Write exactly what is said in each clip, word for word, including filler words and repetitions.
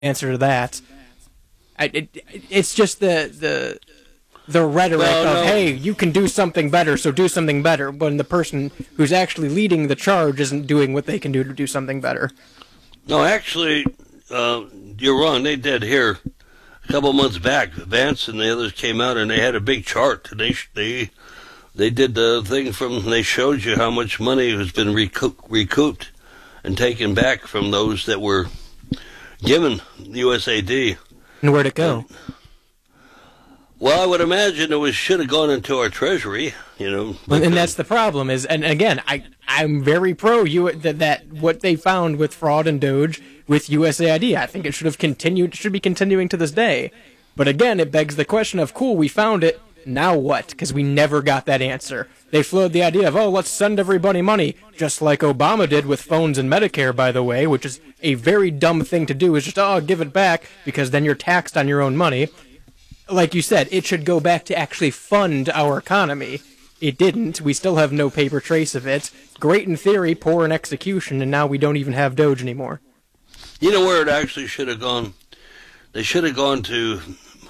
answer to that. I, it, it's just the the the rhetoric well, of, no. hey, you can do something better, so do something better, when the person who's actually leading the charge isn't doing what they can do to do something better. No, actually, uh, you're wrong. They did here a couple months back. Vance and the others came out and they had a big chart. They they they did the thing from. They showed you how much money has been recoup, recouped and taken back from those that were given U S A D. And where'd it go? Well, I would imagine it was should have gone into our treasury, you know. And, and that's the problem. Is and again, I I'm very pro you that that what they found with fraud and Doge with U S A I D. I think it should have continued. Should be continuing to this day. But again, it begs the question of, cool, we found it. Now what? Because we never got that answer. They floated the idea of, oh, let's send everybody money, just like Obama did with phones and Medicare, by the way, which is a very dumb thing to do, is just, oh, give it back, because then you're taxed on your own money. Like you said, it should go back to actually fund our economy. It didn't. We still have no paper trace of it. Great in theory, poor in execution, and now we don't even have Doge anymore. You know where it actually should have gone? They should have gone to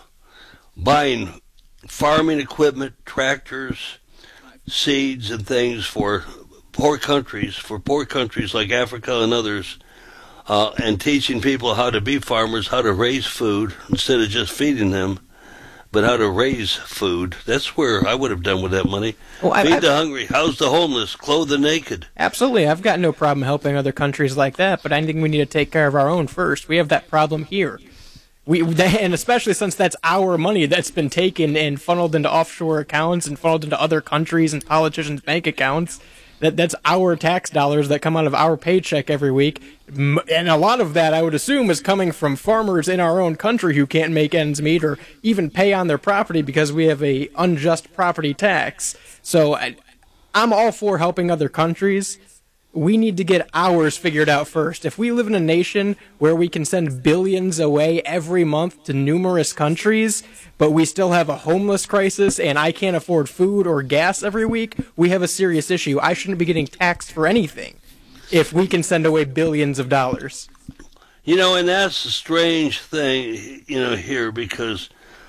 buying farming equipment, tractors, seeds, and things for poor countries, for poor countries like Africa and others, uh, and teaching people how to be farmers, how to raise food instead of just feeding them, but how to raise food. That's where I would have done with that money. Well, I, Feed I, the hungry, house the homeless, clothe the naked. Absolutely. I've got no problem helping other countries like that, but I think we need to take care of our own first. We have that problem here. We and especially since that's our money that's been taken and funneled into offshore accounts and funneled into other countries and politicians' bank accounts. That that's our tax dollars that come out of our paycheck every week, and a lot of that I would assume is coming from farmers in our own country who can't make ends meet or even pay on their property because we have a unjust property tax. So I, I'm all for helping other countries. We need to get ours figured out first. If we live in a nation where we can send billions away every month to numerous countries, but we still have a homeless crisis and I can't afford food or gas every week, we have a serious issue. I shouldn't be getting taxed for anything if we can send away billions of dollars. You know, and that's a strange thing, you know, here because,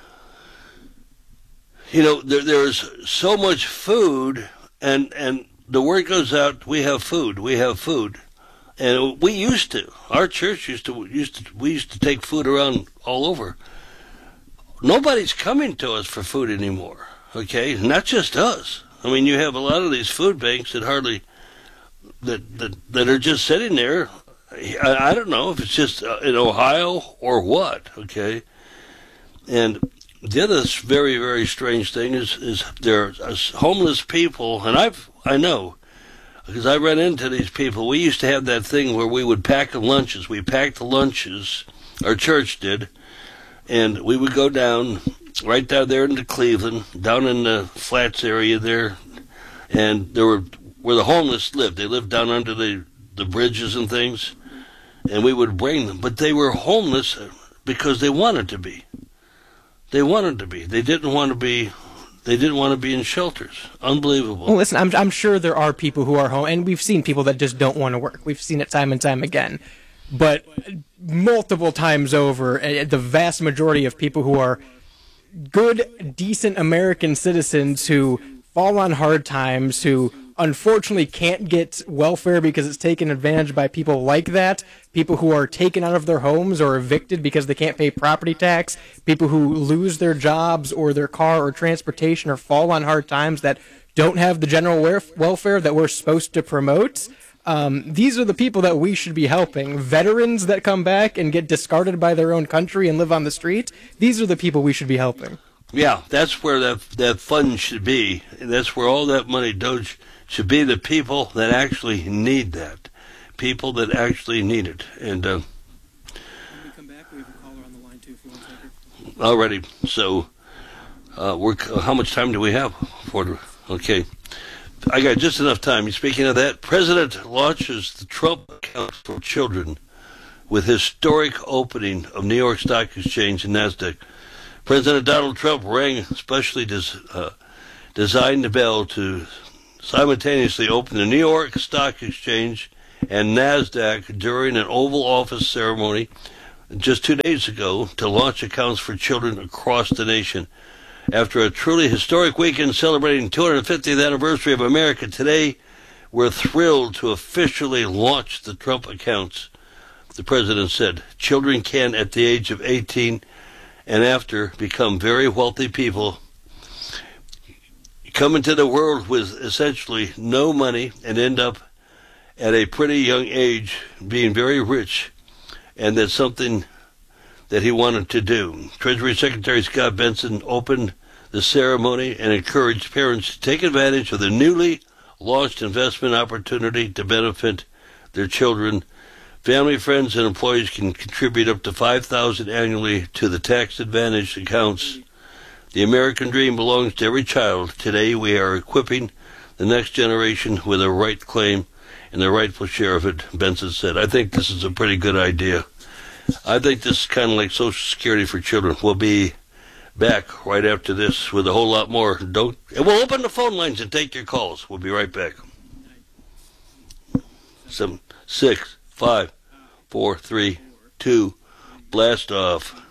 you know, there, there's so much food and, and, the word goes out, we have food, we have food. And we used to. Our church used to, used to, we used to take food around all over. Nobody's coming to us for food anymore, okay? Not just us. I mean, you have a lot of these food banks that hardly, that, that, that are just sitting there. I, I don't know if it's just in Ohio or what, okay? And the other very, very strange thing is, is there are homeless people, and I've, I know, because I ran into these people. We used to have that thing where we would pack the lunches. We packed the lunches, our church did, and we would go down, right down there into Cleveland, down in the flats area there, and there were, where the homeless lived. They lived down under the, the bridges and things, and we would bring them. But they were homeless because they wanted to be. They wanted to be. They didn't want to be... They didn't want to be in shelters. Unbelievable. Well, listen, I'm, I'm sure there are people who are home, and we've seen people that just don't want to work. We've seen it time and time again. But multiple times over, the vast majority of people who are good, decent American citizens who fall on hard times, who unfortunately can't get welfare because it's taken advantage by people like that, people who are taken out of their homes or evicted because they can't pay property tax, people who lose their jobs or their car or transportation or fall on hard times that don't have the general welfare that we're supposed to promote. Um, these are the people that we should be helping. Veterans that come back and get discarded by their own country and live on the street, these are the people we should be helping. Yeah, that's where that that fund should be. That's where all that money Doge should be, the people that actually need that. People that actually need it. And uh, When we come back, we have a caller on the line too if you want to take her. Alrighty, so uh, we're, how much time do we have? For, okay. I got just enough time. Speaking of that, President launches the Trump account for children with historic opening of New York Stock Exchange and NASDAQ. President Donald Trump rang specially des, uh, designed the bell to simultaneously open the New York Stock Exchange and NASDAQ during an Oval Office ceremony just two days ago to launch accounts for children across the nation. After a truly historic weekend celebrating the two hundred fiftieth anniversary of America today, we're thrilled to officially launch the Trump accounts. The president said, children can, at the age of eighteen and after, become very wealthy people, come into the world with essentially no money and end up at a pretty young age being very rich, and that's something that he wanted to do. Treasury Secretary Scott Benson opened the ceremony and encouraged parents to take advantage of the newly launched investment opportunity to benefit their children. Family, friends, and employees can contribute up to five thousand dollars annually to the tax-advantaged accounts. The American dream belongs to every child. Today we are equipping the next generation with a right claim and the rightful share of it, Benson said. I think this is a pretty good idea. I think this is kind of like Social Security for children. We'll be back right after this with a whole lot more. Don't, and we'll open the phone lines and take your calls. We'll be right back. Seven, six, five, four, three, two, blast off.